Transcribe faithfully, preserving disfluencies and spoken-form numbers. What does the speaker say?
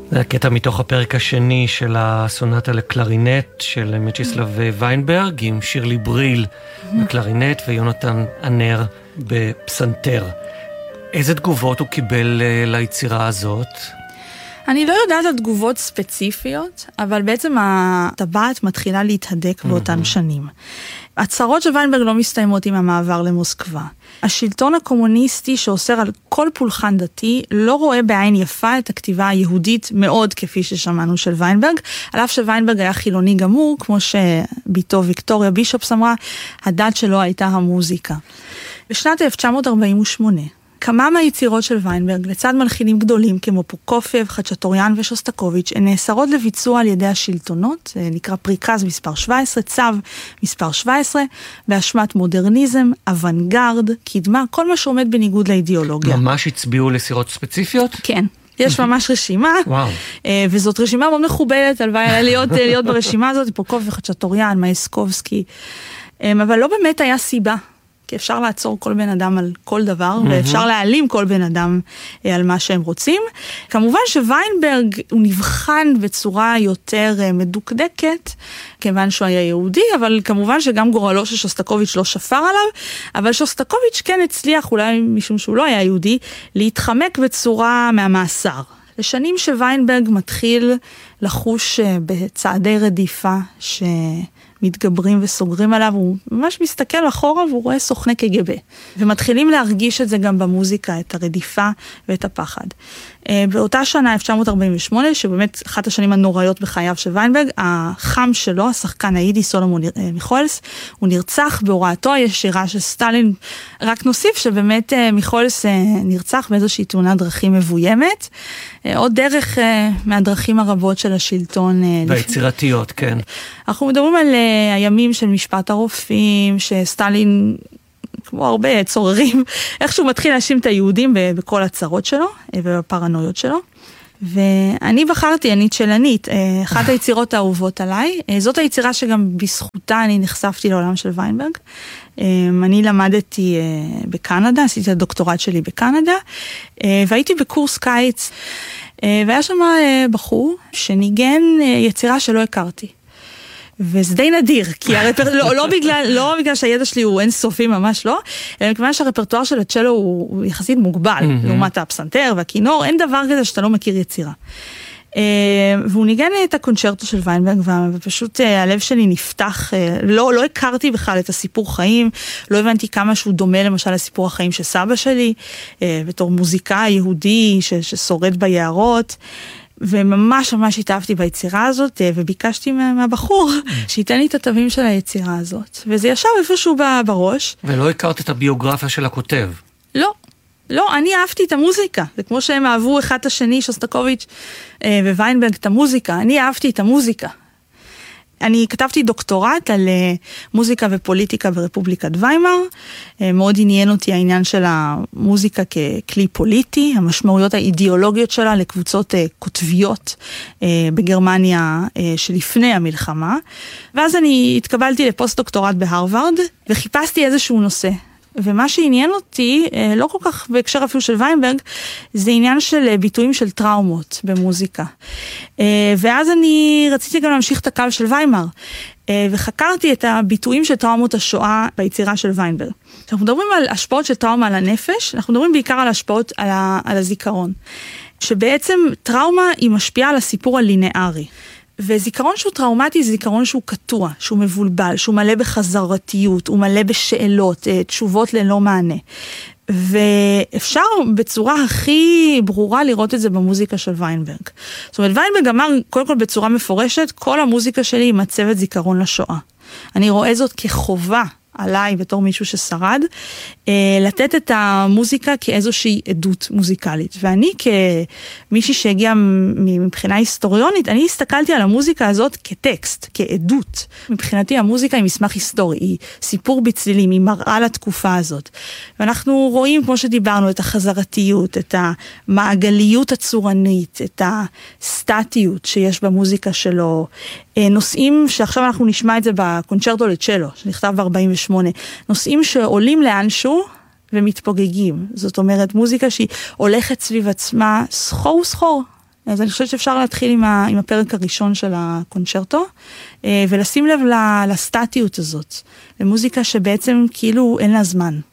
זה הקטע מתוך הפרק השני של הסונטה לקלרינט של מצ'יסלב ויינברג, עם שירלי בריל בקלרינט ויונתן אנר בפסנתר. איזה תגובות הוא קיבל ליצירה הזאת? אני לא יודעת על תגובות ספציפיות, אבל בעצם הטבעת מתחילה להתהדק באותן שנים. הצהרות של ויינברג לא מסתיימות עם המעבר למוסקבה. השלטון הקומוניסטי שאוסר על כל פולחן דתי לא רואה בעין יפה את הכתיבה היהודית מאוד כפי ששמענו של ויינברג, על אף שוויינברג היה חילוני גמור, כמו שביתו ויקטוריה בישופס אמרה, הדת שלו הייתה המוזיקה. בשנת אלף תשע מאות ארבעים ושמונה, כמה מהיצירות של ויינברג, לצד מלחינים גדולים כמו פרוקופייב, חצ'טוריאן ושוסטקוביץ', הן נאסרות לביצוע על ידי השלטונות, זה נקרא פריקז מספר שבע עשרה, צו מספר שבע עשרה, באשמת מודרניזם, אוונגרד, קדמה, כל מה שעומד בניגוד לאידיאולוגיה. ממש הצביעו לסירות ספציפיות? כן. יש ממש רשימה, וואו. וזאת רשימה מאוד מכובדת, הלוואי להיות, להיות ברשימה הזאת, פרוקופייב וחצ'טוריאן, מאיסקובסקי, אבל לא באמת היה סיבה. כי אפשר לעצור כל בן אדם על כל דבר, mm-hmm. ואפשר להעלים כל בן אדם על מה שהם רוצים. כמובן שוויינברג הוא נבחן בצורה יותר מדוקדקת, כיוון שהוא היה יהודי, אבל כמובן שגם גורלו של שוסטקוביץ' לא שפר עליו, אבל שוסטקוביץ' כן הצליח, אולי משום שהוא לא היה יהודי, להתחמק בצורה מהמאסר. לשנים שוויינברג מתחיל לחוש בצעדי רדיפה ש... מתגברים וסוגרים עליו, הוא ממש מסתכל אחורה והוא רואה סוכני קג"ב. ומתחילים להרגיש את זה גם במוזיקה, את הרדיפה ואת הפחד. באותה שנה, אלף תשע מאות ארבעים ושמונה, שבאמת אחת השנים הנוראיות בחייו של ויינברג, החם שלו, השחקן היידי סולומון מיכולס, הוא נרצח בהוראתו הישירה של סטלין. רק נוסיף שבאמת מיכולס נרצח באיזושהי תאונת דרכים מבוימת, עוד דרך מהדרכים הרבות של השלטון. והיצירתיות, כן. אנחנו מדברים על הימים של משפט הרופאים, שסטלין, כמו הרבה צוררים, איכשהו מתחיל להאשים את היהודים בכל הצרות שלו ובפרנויות שלו. ואני בחרתי, אני צ'לנית, אחת היצירות האהובות עליי. זאת היצירה שגם בזכותה אני נחשפתי לעולם של ויינברג. אני למדתי בקנדה, עשיתי את הדוקטורט שלי בקנדה, והייתי בקורס קיץ, והיה שם בחור שניגן יצירה שלא הכרתי. וזה די נדיר, כי הרפר... לא, לא, בגלל, לא בגלל שהידע שלי הוא אינסופי, ממש לא, אלא מכיוון שהרפרטואר של הצ'לו הוא, הוא יחסית מוגבל, mm-hmm. לעומת הפסנתר והכינור, אין דבר כזה שאתה לא מכיר יצירה. והוא ניגן את הקונצ'רטו של ויינברג, ופשוט הלב שלי נפתח, לא, לא הכרתי בכלל את הסיפור חיים, לא הבנתי כמה שהוא דומה למשל לסיפור החיים של סבא שלי, בתור מוזיקאי יהודי ש, ששורד ביערות, וממש ממש התאהבתי ביצירה הזאת, וביקשתי מהבחור שייתן לי את התווים של היצירה הזאת. וזה ישב איפשהו בראש. ולא הכרת את הביוגרפיה של הכותב? לא. לא, אני אהבתי את המוזיקה. זה כמו שהם אהבו אחד השני, שוסטקוביץ' וויינברג, את המוזיקה. אני אהבתי את המוזיקה. אני כתבתי דוקטורט על מוזיקה ופוליטיקה ברפובליקת ויימאר. מאוד עניין אותי העניין של המוזיקה ככלי פוליטי, המשמעויות האידיאולוגיות שלה לקבוצות כותביות בגרמניה שלפני המלחמה. ואז אני התקבלתי לפוסט דוקטורט בהרווארד, וחיפשתי איזשהו נושא. ומה שעניין אותי, לא כל כך בהקשר אפילו של ויינברג, זה עניין של ביטויים של טראומות במוזיקה. ואז אני רציתי גם להמשיך את הקו של ויימאר, וחקרתי את הביטויים של טראומות השואה ביצירה של ויינברג. אנחנו מדברים על השפעות של טראומה על הנפש, אנחנו מדברים בעיקר על השפעות על, ה, על הזיכרון. שבעצם טראומה היא משפיעה על הסיפור הלינארי. וזיכרון שהוא טראומטי זה זיכרון שהוא קטוע, שהוא מבולבל, שהוא מלא בחזרתיות, הוא מלא בשאלות, תשובות ללא מענה. ואפשר בצורה הכי ברורה לראות את זה במוזיקה של ויינברג. זאת אומרת, ויינברג אמר קודם כל בצורה מפורשת, כל המוזיקה שלי היא מצבת זיכרון לשואה. אני רואה זאת כחובה עליי בתור מישהו ששרד, לתת את המוזיקה כאיזושהי עדות מוזיקלית. ואני כמישהי שהגיעה מבחינה היסטוריונית, אני הסתכלתי על המוזיקה הזאת כטקסט, כעדות. מבחינתי המוזיקה היא מסמך היסטורי, היא סיפור בצלילים, היא מראה לתקופה הזאת. ואנחנו רואים, כמו שדיברנו, את החזרתיות, את המעגליות הצורנית, את הסטטיות שיש במוזיקה שלו, נושאים שעכשיו אנחנו נשמע את זה בקונצ'רטו לצ'לו, שנכתב ב-ארבעים ושמונה, נושאים שעולים לאנשהו ומתפוגגים. זאת אומרת, מוזיקה שהיא הולכת סביב עצמה סחור וסחור. אז אני חושבת שאפשר להתחיל עם, ה, עם הפרק הראשון של הקונצ'רטו, ולשים לב לסטטיות הזאת, למוזיקה שבעצם כאילו אין לה זמן.